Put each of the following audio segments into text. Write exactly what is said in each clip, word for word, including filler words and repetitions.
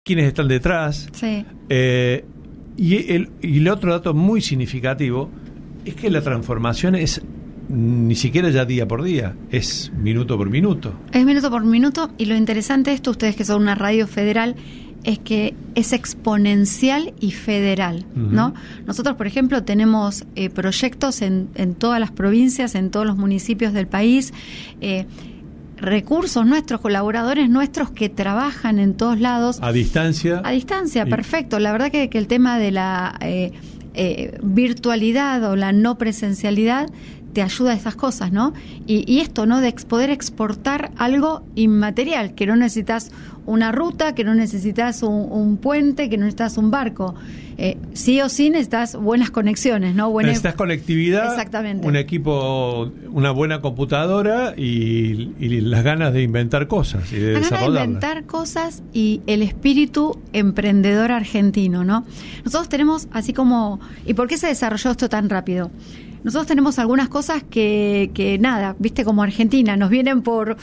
quiénes están detrás. Sí. Eh, y, el, y el otro dato muy significativo es que la transformación es ni siquiera ya día por día, es minuto por minuto. Es minuto por minuto, y lo interesante de esto, ustedes que son una radio federal, es que es exponencial y federal, uh-huh. ¿no? Nosotros, por ejemplo, tenemos eh, proyectos en, en todas las provincias, en todos los municipios del país, eh, recursos nuestros, colaboradores nuestros que trabajan en todos lados. A distancia. A distancia, y... perfecto. La verdad que, que el tema de la eh, eh, virtualidad o la no presencialidad te ayuda a esas cosas, ¿no? Y, y esto, ¿no? De ex, poder exportar algo inmaterial, que no necesitas una ruta, que no necesitas un, un puente, que no necesitas un barco. Eh, sí o sí necesitas buenas conexiones, ¿no? Buena... Necesitas conectividad, exactamente. Un equipo, una buena computadora y, y las ganas de inventar cosas y de las desarrollarlas. Ganas de inventar cosas y el espíritu emprendedor argentino, ¿no? Nosotros tenemos, así como... ¿Y por qué se desarrolló esto tan rápido? Nosotros tenemos algunas cosas que, que nada, viste, como Argentina, nos vienen por,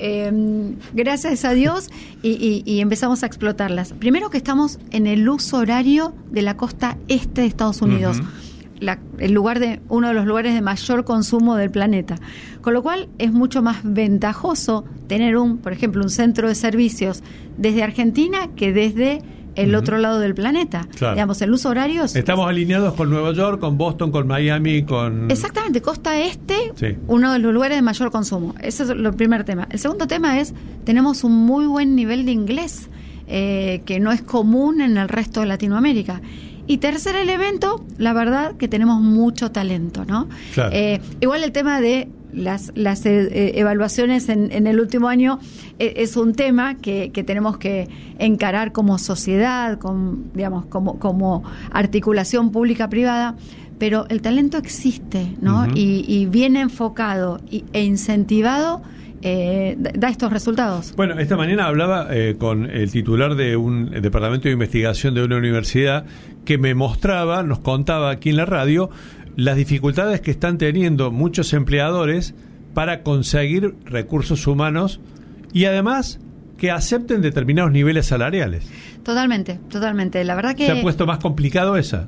eh, gracias a Dios, y, y, y empezamos a explotarlas. Primero que estamos en el uso horario de la costa este de Estados Unidos, uh-huh. la, el lugar de uno de los lugares de mayor consumo del planeta. Con lo cual es mucho más ventajoso tener un, por ejemplo, un centro de servicios desde Argentina que desde el uh-huh. otro lado del planeta. Claro. Digamos, el uso horario es, estamos alineados con Nueva York, con Boston, con Miami, con... Exactamente, costa este, sí. uno de los lugares de mayor consumo. Ese es el primer tema. El segundo tema es, tenemos un muy buen nivel de inglés, eh, que no es común en el resto de Latinoamérica. Y tercer elemento, la verdad que tenemos mucho talento, ¿no? Claro. Eh, igual el tema de las, las eh, evaluaciones en, en el último año eh, es un tema que, que tenemos que encarar como sociedad, con, digamos, como, como articulación pública-privada, pero el talento existe, ¿no? Uh-huh. y, y bien enfocado y, e incentivado eh, da estos resultados. Bueno, esta mañana hablaba eh, con el titular de un departamento de investigación de una universidad que me mostraba, nos contaba aquí en la radio, las dificultades que están teniendo muchos empleadores para conseguir recursos humanos y además que acepten determinados niveles salariales. Totalmente, totalmente. La verdad que... ¿Se ha puesto más complicado esa?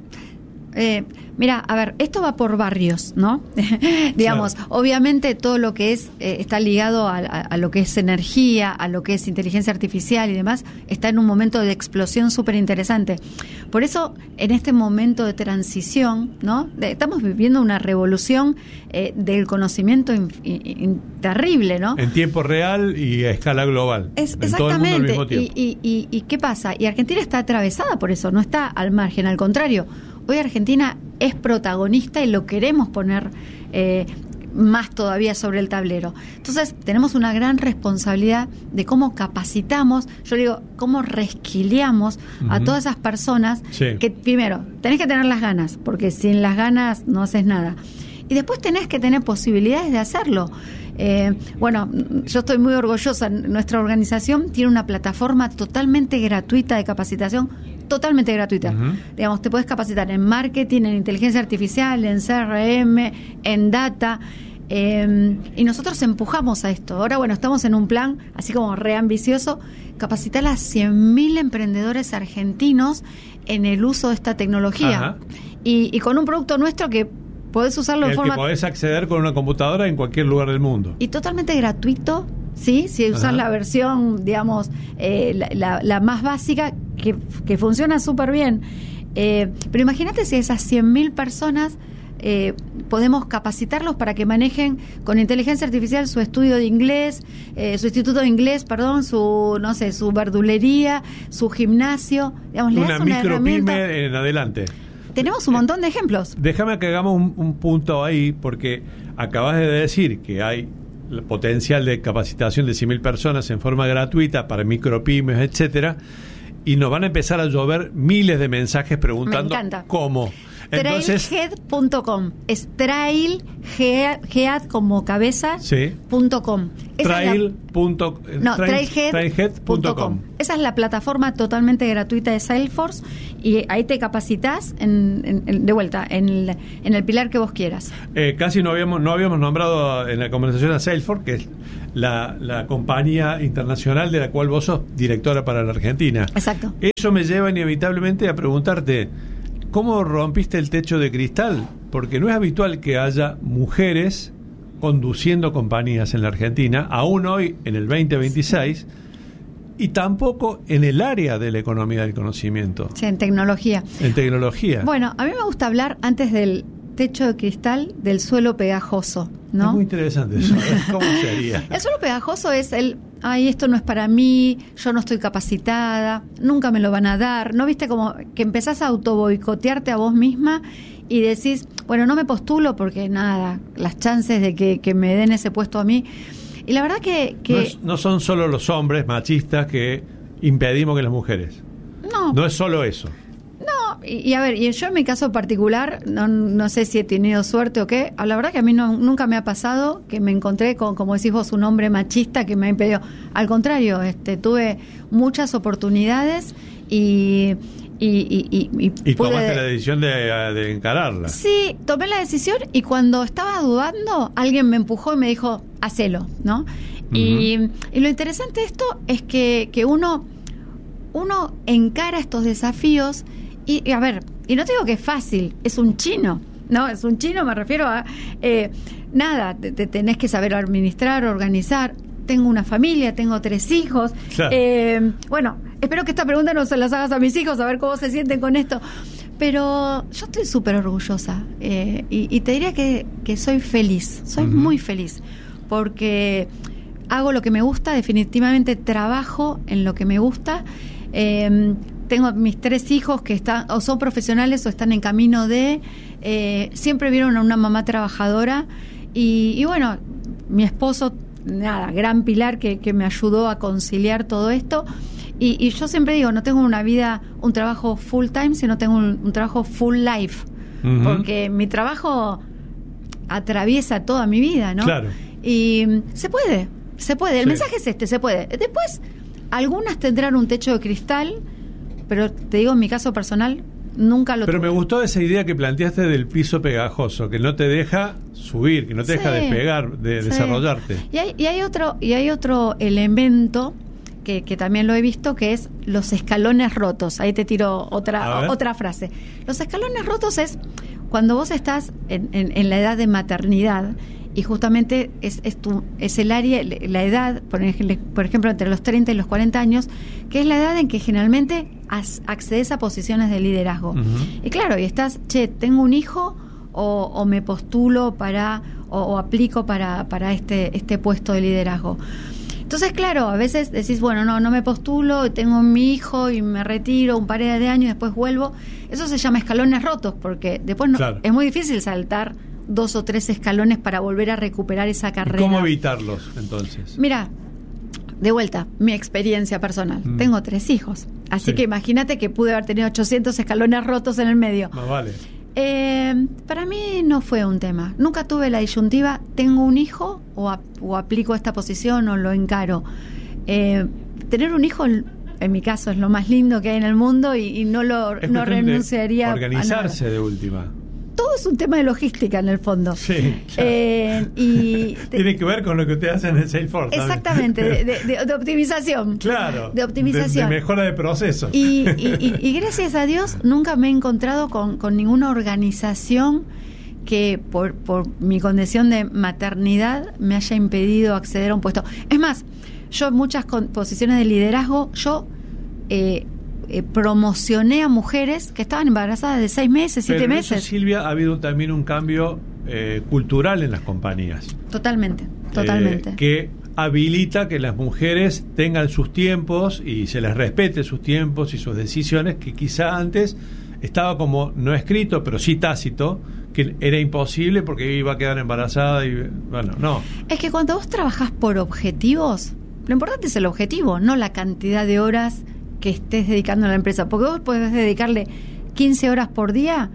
Eh, mira, a ver, esto va por barrios, ¿no? Digamos, claro. Obviamente todo lo que es eh, está ligado a, a, a lo que es energía, a lo que es inteligencia artificial y demás, está en un momento de explosión súper interesante. Por eso, en este momento de transición, ¿no? De, estamos viviendo una revolución eh, del conocimiento in, in, in, terrible, ¿no? En tiempo real y a escala global. Es, en exactamente. Todo el mundo al mismo tiempo. Y, y, y, ¿Y qué pasa? Y Argentina está atravesada por eso, no está al margen, al contrario. Hoy Argentina es protagonista y lo queremos poner eh, más todavía sobre el tablero. Entonces, tenemos una gran responsabilidad de cómo capacitamos, yo digo, cómo resquiliamos uh-huh. a todas esas personas sí. que, primero, tenés que tener las ganas, porque sin las ganas no haces nada. Y después tenés que tener posibilidades de hacerlo. Eh, bueno, yo estoy muy orgullosa. Nuestra organización tiene una plataforma totalmente gratuita de capacitación, totalmente gratuita. Uh-huh. Digamos, te puedes capacitar en marketing, en inteligencia artificial, en C R M, en data. Eh, y nosotros empujamos a esto. Ahora, bueno, estamos en un plan así como re ambicioso, capacitar a cien mil emprendedores argentinos en el uso de esta tecnología. Y, y con un producto nuestro que podés usarlo de forma... que podés acceder con una computadora en cualquier lugar del mundo. Y totalmente gratuito, ¿sí? Si usás Ajá. la versión, digamos, eh, la, la, la más básica, que, que funciona súper bien. Eh, pero imagínate si esas cien mil personas eh, podemos capacitarlos para que manejen con inteligencia artificial su estudio de inglés, eh, su instituto de inglés, perdón, su, no sé, su verdulería, su gimnasio. Digamos, le una das una micropyme en adelante. Tenemos un montón de ejemplos. Déjame que hagamos un, un punto ahí, porque acabas de decir que hay el potencial de capacitación de cien mil personas en forma gratuita para micropymes, etcétera, y nos van a empezar a llover miles de mensajes preguntando cómo. trailhead punto com. Es trail, head como cabeza, sí. punto com. Trail. Punto, no, trailhead punto com. Esa es la plataforma totalmente gratuita de Salesforce y ahí te capacitas en, en, en, de vuelta en el, en el pilar que vos quieras. Eh, casi no habíamos no habíamos nombrado en la conversación a Salesforce, que es la, la compañía internacional de la cual vos sos directora para la Argentina. Exacto. Eso me lleva inevitablemente a preguntarte, ¿cómo rompiste el techo de cristal? Porque no es habitual que haya mujeres conduciendo compañías en la Argentina, aún hoy en el veinte veintiséis, y tampoco en el área de la economía del conocimiento. Sí, en tecnología. En tecnología. Bueno, a mí me gusta hablar antes del techo de cristal del suelo pegajoso, ¿no? Es muy interesante eso. ¿Cómo sería? El suelo pegajoso es el, ay, esto no es para mí, yo no estoy capacitada, nunca me lo van a dar. ¿No viste como que empezás a autoboicotearte a vos misma y decís, bueno, no me postulo porque nada, las chances de que, que me den ese puesto a mí? Y la verdad que... que no, es, no son solo los hombres machistas que impedimos que las mujeres. No. No es solo eso. No, y, y a ver, y yo en mi caso particular, no, no sé si he tenido suerte o qué, la verdad que a mí no, nunca me ha pasado que me encontré con, como decís vos, un hombre machista que me ha impedido. Al contrario, este, tuve muchas oportunidades y... Y, y, y, y, y tomaste pude... la decisión de, de encararla. Sí, tomé la decisión y cuando estaba dudando, alguien me empujó y me dijo, hacelo, ¿no? Uh-huh. Y, y lo interesante de esto es que, que uno, uno encara estos desafíos y, y, a ver, y no te digo que es fácil, es un chino, ¿no? Es un chino, me refiero a, eh, nada, te, te tenés que saber administrar, organizar. Tengo una familia, tengo tres hijos. Claro. Eh, bueno, espero que esta pregunta no se las hagas a mis hijos, a ver cómo se sienten con esto. Pero yo estoy súper orgullosa eh, y, y te diría que, que soy feliz, soy uh-huh. muy feliz, porque hago lo que me gusta, definitivamente trabajo en lo que me gusta. Eh, tengo mis tres hijos que están o son profesionales o están en camino de... Eh, siempre vieron a una mamá trabajadora y, y bueno, mi esposo... nada, gran pilar que, que me ayudó a conciliar todo esto y, y yo siempre digo, no tengo una vida, un trabajo full time, sino tengo un, un trabajo full life, uh-huh. porque mi trabajo atraviesa toda mi vida, ¿no? Claro. Y se puede, se puede, el sí. mensaje es este, se puede. Después, algunas tendrán un techo de cristal, pero te digo, en mi caso personal, nunca lo Pero tuve. Me gustó esa idea que planteaste del piso pegajoso, que no te deja subir, que no te sí, deja despegar, de sí. desarrollarte. Y hay, y hay otro y hay otro elemento que, que también lo he visto, que es los escalones rotos. Ahí te tiro otra otra frase. Los escalones rotos es cuando vos estás en, en, en la edad de maternidad y justamente es, es, tu, es el área, la edad, por ejemplo, por ejemplo, entre los treinta y los cuarenta años, que es la edad en que generalmente as, accedes a posiciones de liderazgo. Uh-huh. Y claro, y estás, che, tengo un hijo o, o me postulo para, o, o aplico para, para este, este puesto de liderazgo. Entonces, claro, a veces decís, bueno, no, no me postulo, tengo mi hijo y me retiro un par de años y después vuelvo. Eso se llama escalones rotos, porque después no, claro. es muy difícil saltar dos o tres escalones para volver a recuperar esa carrera. ¿Y cómo evitarlos, entonces? Mira, de vuelta, mi experiencia personal. Mm. Tengo tres hijos, así sí. que imagínate que pude haber tenido ochocientos escalones rotos en el medio. Más vale. Eh, para mí no fue un tema. Nunca tuve la disyuntiva, tengo un hijo o, a, o aplico esta posición o lo encaro. Eh, tener un hijo, en mi caso, es lo más lindo que hay en el mundo y, y no lo no renunciaría a organizarse de última. Todo es un tema de logística en el fondo. Sí. Eh, y te, Tiene que ver con lo que usted hace en el Salesforce. Exactamente, de, de, de optimización. Claro. De optimización. De, de mejora de procesos. Y, y, y, y gracias a Dios nunca me he encontrado con, con ninguna organización que por, por mi condición de maternidad me haya impedido acceder a un puesto. Es más, yo en muchas posiciones de liderazgo, yo... Eh, Eh, promocioné a mujeres que estaban embarazadas de seis meses, siete Pero meses. Eso, Silvia, ha habido también un cambio eh, cultural en las compañías. Totalmente, totalmente. Eh, que habilita que las mujeres tengan sus tiempos y se les respete sus tiempos y sus decisiones, que quizá antes estaba como no escrito, pero sí tácito, que era imposible porque iba a quedar embarazada y bueno, no. Es que cuando vos trabajás por objetivos, lo importante es el objetivo, no la cantidad de horas que estés dedicando a la empresa, porque vos podés dedicarle quince horas por día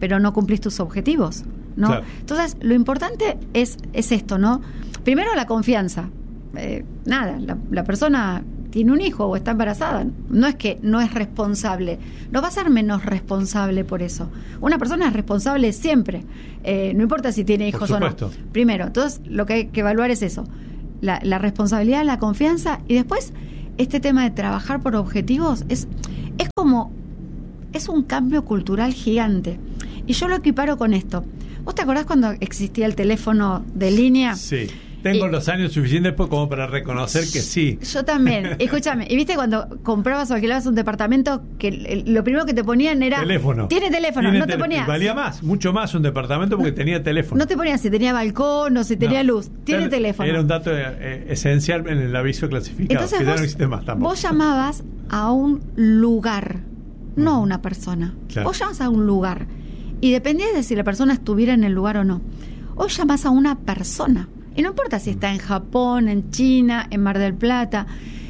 pero no cumplís tus objetivos, ¿no? Claro. Entonces, lo importante es, es esto, ¿no? Primero, la confianza. Eh, nada, la, la persona tiene un hijo o está embarazada, no es que no es responsable, no va a ser menos responsable por eso. Una persona es responsable siempre, eh, no importa si tiene hijos o no. Primero, entonces lo que hay que evaluar es eso, la, la responsabilidad, la confianza, y después este tema de trabajar por objetivos es, es como, es un cambio cultural gigante. Y yo lo equiparo con esto. ¿Vos te acordás cuando existía el teléfono de línea? Sí. Tengo y, los años suficientes como para reconocer que sí. Yo también. Escúchame, y viste cuando comprabas o alquilabas un departamento, que el, lo primero que te ponían era... Teléfono. Tiene teléfono, ¿Tiene no tele- te ponías... Valía más, mucho más un departamento porque no, tenía teléfono. No te ponías si tenía balcón o si tenía no, luz. Tiene era, teléfono. Era un dato eh, esencial en el aviso clasificado. Entonces que vos, ya no existe más tampoco. Vos llamabas a un lugar, no a una persona. Claro. Vos llamás a un lugar. Y dependía de si la persona estuviera en el lugar o no. Hoy llamás a una persona. Y no importa si está en Japón, en China, en Mar del Plata.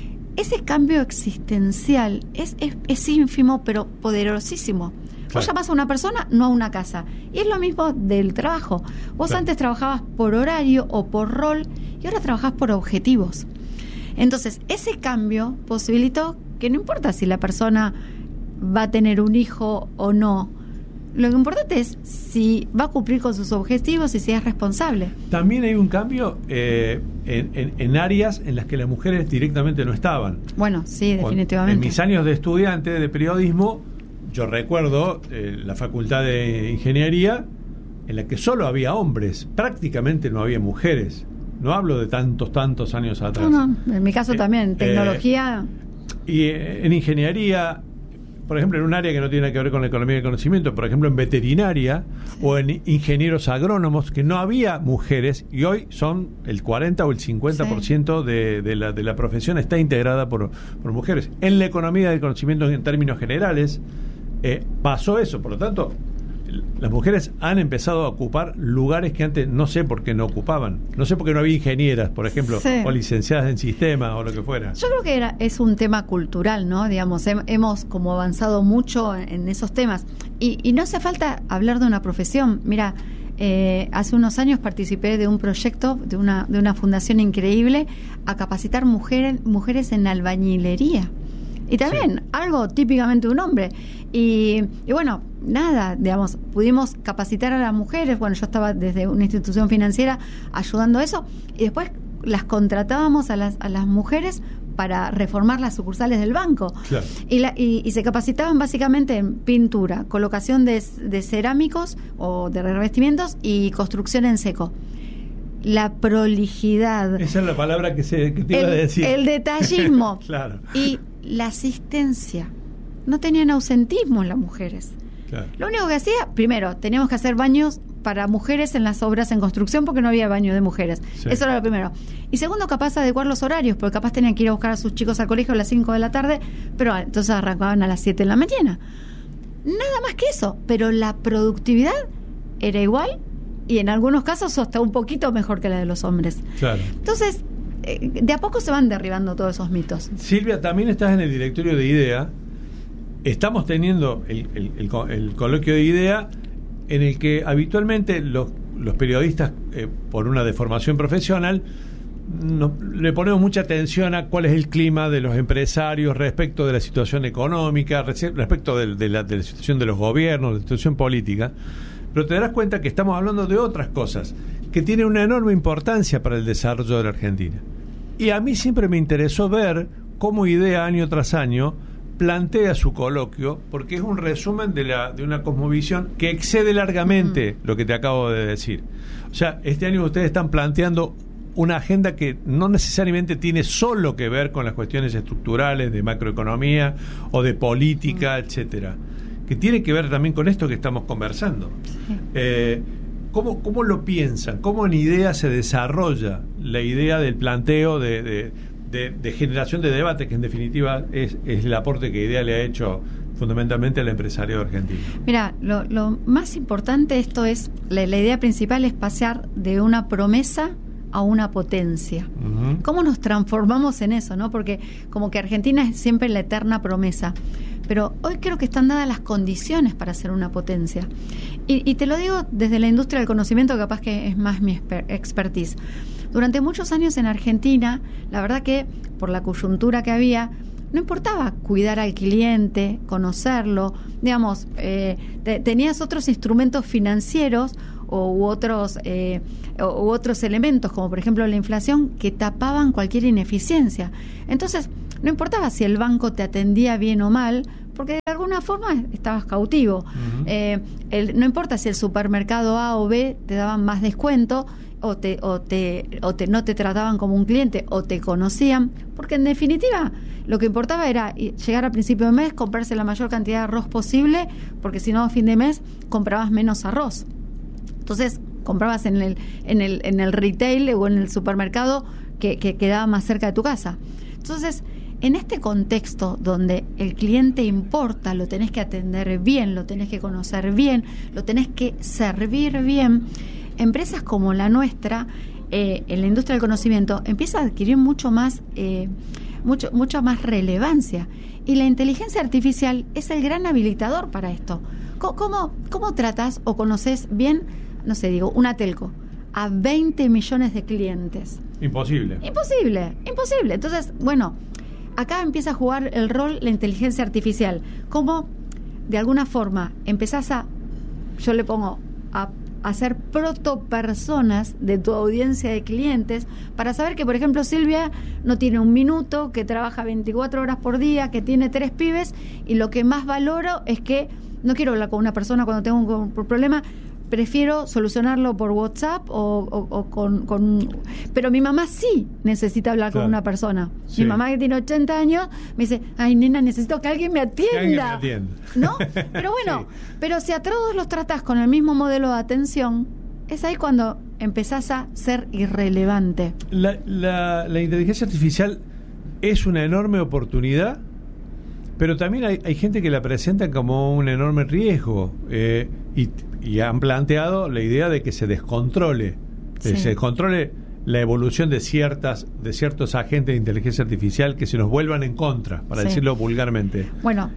Ese cambio existencial es, es, es ínfimo, pero poderosísimo. Claro. Vos llamás a una persona, no a una casa. Y es lo mismo del trabajo. Vos claro. antes trabajabas por horario o por rol, y ahora trabajás por objetivos. Entonces, ese cambio posibilitó que no importa si la persona va a tener un hijo o no. Lo que importante es si va a cumplir con sus objetivos y si es responsable. También hay un cambio eh, en, en, en áreas en las que las mujeres directamente no estaban. Bueno, sí, definitivamente. En mis años de estudiante de periodismo, yo recuerdo eh, la facultad de ingeniería en la que solo había hombres, prácticamente no había mujeres. No hablo de tantos, tantos años atrás. No, no, en mi caso eh, también, tecnología. Eh, y eh, en ingeniería... Por ejemplo, en un área que no tiene que ver con la economía del conocimiento, por ejemplo, en veterinaria sí. o en ingenieros agrónomos, que no había mujeres y hoy son el cuarenta o el cincuenta por ciento sí. de, de, la, de la profesión está integrada por, por mujeres. En la economía del conocimiento, en términos generales, eh, pasó eso. Por lo tanto, las mujeres han empezado a ocupar lugares que antes no sé por qué no ocupaban. No sé por qué no había ingenieras, por ejemplo, sí. o licenciadas en sistemas o lo que fuera. Yo creo que era, es un tema cultural, ¿no? Digamos, he, hemos como avanzado mucho en, en esos temas. Y, y no hace falta hablar de una profesión. Mira, eh, hace unos años participé de un proyecto de una, de una fundación increíble a capacitar mujeres, mujeres en albañilería. Y también sí. algo típicamente de un hombre. Y, y bueno, nada, digamos, pudimos capacitar a las mujeres. Bueno, yo estaba desde una institución financiera ayudando a eso. Y después las contratábamos a las, a las mujeres para reformar las sucursales del banco. Claro. Y, la, y, y se capacitaban básicamente en pintura, colocación de, de cerámicos o de revestimientos y construcción en seco. La prolijidad. Esa es la palabra que, se, que te iba el, a decir. El detallismo. Claro. Y la asistencia. No tenían ausentismo las mujeres. Claro. Lo único que hacía, primero, teníamos que hacer baños para mujeres en las obras en construcción porque no había baño de mujeres. Sí. Eso era lo primero. Y segundo, capaz adecuar los horarios, porque capaz tenían que ir a buscar a sus chicos al colegio a las cinco de la tarde, pero entonces arrancaban a las siete de la mañana. Nada más que eso, pero la productividad era igual y en algunos casos hasta un poquito mejor que la de los hombres. Claro. Entonces, eh, de a poco se van derribando todos esos mitos. Silvia, también estás en el directorio de IDEA. Estamos teniendo el, el, el, el coloquio de IDEA en el que habitualmente los, los periodistas, eh, por una deformación profesional, no, le ponemos mucha atención a cuál es el clima de los empresarios respecto de la situación económica, respecto de, de, la, de la situación de los gobiernos, de la situación política. Pero te darás cuenta que estamos hablando de otras cosas que tienen una enorme importancia para el desarrollo de la Argentina. Y a mí siempre me interesó ver cómo IDEA año tras año plantea su coloquio, porque es un resumen de, la, de una cosmovisión que excede largamente mm. lo que te acabo de decir. O sea, este año ustedes están planteando una agenda que no necesariamente tiene solo que ver con las cuestiones estructurales de macroeconomía o de política, mm. etcétera, que tiene que ver también con esto que estamos conversando. Sí. Eh, ¿cómo, ¿Cómo lo piensan? ¿Cómo en IDEA se desarrolla la idea del planteo de, de, de, de generación de debate, que en definitiva es, es el aporte que IDEA le ha hecho fundamentalmente al empresario argentino? Mira, lo, lo más importante esto es, la, la idea principal es pasar de una promesa a una potencia. Uh-huh. ¿Cómo nos transformamos en eso, no? Porque como que Argentina es siempre la eterna promesa. pero hoy creo que están dadas las condiciones para ser una potencia. Y, y te lo digo desde la industria del conocimiento, que capaz que es más mi exper- expertise. Durante muchos años en Argentina, la verdad que por la coyuntura que había, no importaba cuidar al cliente, conocerlo, digamos, eh, te, tenías otros instrumentos financieros o, u otros eh, u otros elementos, como por ejemplo la inflación, que tapaban cualquier ineficiencia. Entonces, no importaba si el banco te atendía bien o mal, porque de alguna forma estabas cautivo. Uh-huh. Eh, el, no importa si el supermercado A o B te daban más descuento, o te o te o te no te trataban como un cliente, o te conocían, porque en definitiva lo que importaba era llegar a principio de mes, comprarse la mayor cantidad de arroz posible, porque si no a fin de mes comprabas menos arroz. Entonces comprabas en el en el en el retail o en el supermercado que, que quedaba más cerca de tu casa. Entonces, en este contexto donde el cliente importa, lo tenés que atender bien, lo tenés que conocer bien, lo tenés que servir bien, empresas como la nuestra, eh, en la industria del conocimiento, empieza a adquirir mucho más, eh, mucho, mucha más relevancia. Y la inteligencia artificial es el gran habilitador para esto. ¿Cómo, cómo, cómo tratas o conoces bien, no sé, digo, una telco, a veinte millones de clientes? Imposible. Imposible, imposible. Entonces, bueno, acá empieza a jugar el rol la inteligencia artificial. ¿Cómo, de alguna forma, empezás a, yo le pongo, a hacer protopersonas de tu audiencia de clientes para saber que, por ejemplo, Silvia no tiene un minuto, que trabaja veinticuatro horas por día, que tiene tres pibes, y lo que más valoro es que no quiero hablar con una persona cuando tengo un problema, prefiero solucionarlo por WhatsApp o, o, o con, con... Pero mi mamá sí necesita hablar claro. con una persona. Sí. Mi mamá, que tiene ochenta años, me dice, ay, nena, necesito que alguien me atienda. Que alguien me atienda. ¿No? Pero bueno, sí. pero si a todos los tratás con el mismo modelo de atención, es ahí cuando empezás a ser irrelevante. La, la, la inteligencia artificial es una enorme oportunidad, pero también hay, hay gente que la presenta como un enorme riesgo, eh, y, y han planteado la idea de que se descontrole, sí. que se descontrole la evolución de ciertas de ciertos agentes de inteligencia artificial, que se nos vuelvan en contra, para sí. decirlo vulgarmente. Bueno,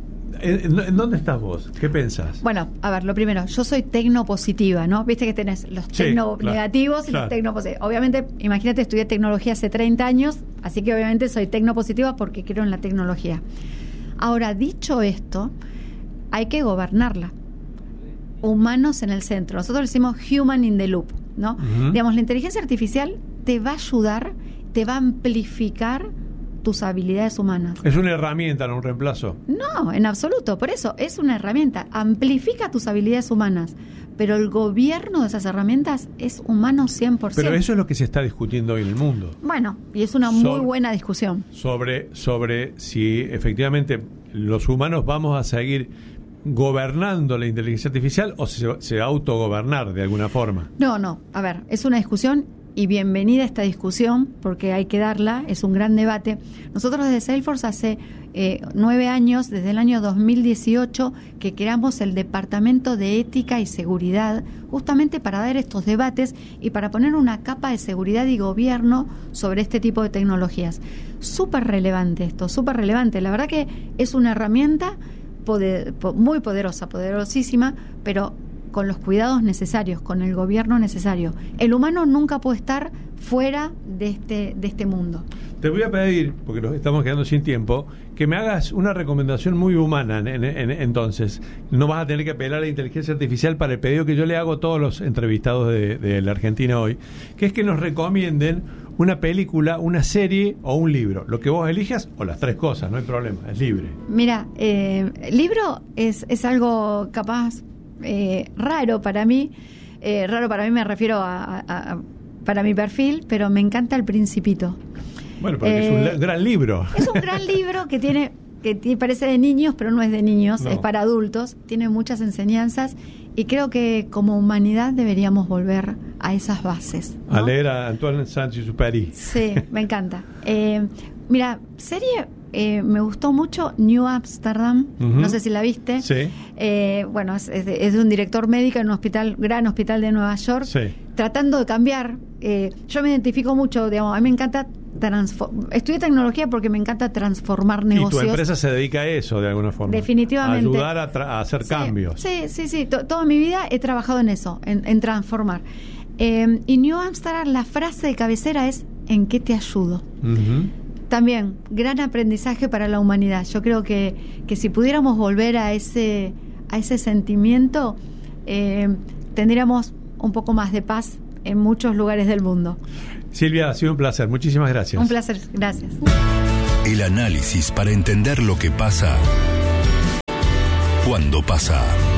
¿En, ¿En dónde estás vos? ¿Qué pensás? Bueno, a ver, lo primero, yo soy tecnopositiva, ¿no? Viste que tenés los sí, tecnonegativos claro, y claro. los tecnopositivos. Obviamente, imagínate, estudié tecnología hace treinta años, así que obviamente soy tecnopositiva porque creo en la tecnología. Ahora, dicho esto, hay que gobernarla. Humanos en el centro. Nosotros decimos human in the loop, ¿no? Uh-huh. Digamos, la inteligencia artificial te va a ayudar, te va a amplificar tus habilidades humanas. Es una herramienta, no un reemplazo. No, en absoluto. Por eso, es una herramienta. Amplifica tus habilidades humanas. Pero el gobierno de esas herramientas es humano cien por ciento. Pero eso es lo que se está discutiendo hoy en el mundo. Bueno, y es una sobre, muy buena discusión. Sobre, sobre si efectivamente los humanos vamos a seguir gobernando la inteligencia artificial o se, se autogobernar de alguna forma. No, no. A ver, es una discusión y bienvenida esta discusión porque hay que darla, es un gran debate. Nosotros desde Salesforce hace eh, nueve años, desde el año dos mil dieciocho, que creamos el Departamento de Ética y Seguridad, justamente para dar estos debates y para poner una capa de seguridad y gobierno sobre este tipo de tecnologías. Súper relevante esto, súper relevante. La verdad que es una herramienta poder, muy poderosa, poderosísima, pero con los cuidados necesarios, con el gobierno necesario. El humano nunca puede estar fuera de este de este mundo. Te voy a pedir, porque nos estamos quedando sin tiempo, que me hagas una recomendación muy humana. En, en, en, entonces, no vas a tener que apelar a la inteligencia artificial para el pedido que yo le hago a todos los entrevistados de, de la Argentina hoy, que es que nos recomienden una película, una serie o un libro. Lo que vos elijas, o las tres cosas, no hay problema, es libre. Mira, eh, libro es, es algo capaz... Eh, raro para mí, eh, raro para mí me refiero a, a, a para mi perfil, pero me encanta El Principito. Bueno, porque eh, es un gran libro. Es un gran libro que tiene, que t- parece de niños, pero no es de niños, no. Es para adultos, tiene muchas enseñanzas y creo que como humanidad deberíamos volver a esas bases, ¿no? A leer a Antoine Saint-Exupéry. Sí, me encanta. Eh, mira, serie... Eh, me gustó mucho New Amsterdam, uh-huh. No sé si la viste. Sí. Eh, bueno, es, es, de, es de un director médico en un hospital, gran hospital de Nueva York, sí. Tratando de cambiar. Eh, yo me identifico mucho, digamos, a mí me encanta transform- estudié tecnología porque me encanta transformar negocios. Y tu empresa se dedica a eso de alguna forma. Definitivamente. A ayudar a, tra- a hacer sí, cambios. Sí, sí, sí. T- toda mi vida he trabajado en eso, en, en transformar. Eh, y New Amsterdam, la frase de cabecera es: ¿en qué te ayudo? Uh-huh. También, gran aprendizaje para la humanidad. Yo creo que, que si pudiéramos volver a ese, a ese sentimiento, eh, tendríamos un poco más de paz en muchos lugares del mundo. Silvia, ha sido un placer. Muchísimas gracias. Un placer. Gracias. El análisis para entender lo que pasa cuando pasa.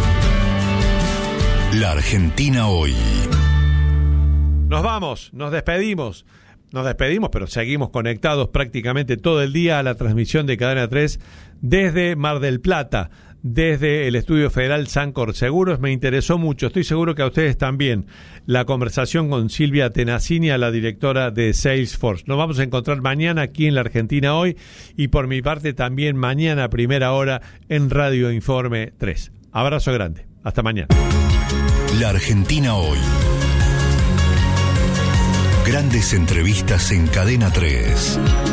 La Argentina hoy. Nos vamos, nos despedimos. Nos despedimos, pero seguimos conectados prácticamente todo el día a la transmisión de Cadena tres desde Mar del Plata, desde el Estudio Federal Sancor Seguros. Me interesó mucho, estoy seguro que a ustedes también, la conversación con Silvia Tenacini, la directora de Salesforce. Nos vamos a encontrar mañana aquí en La Argentina Hoy y por mi parte también mañana a primera hora en Radio Informe tres. Abrazo grande, hasta mañana. La Argentina Hoy. Grandes entrevistas en Cadena tres.